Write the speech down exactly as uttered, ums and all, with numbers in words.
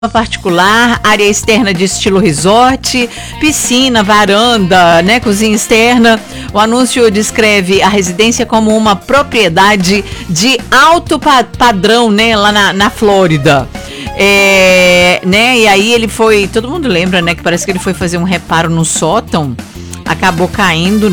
particular, área externa de estilo resort, piscina, varanda, né, cozinha externa. O anúncio descreve a residência como uma propriedade de alto pa- padrão, né, lá na, na Flórida. É, né, e aí ele foi, todo mundo lembra, né, que parece que ele foi fazer um reparo no sótão, acabou caindo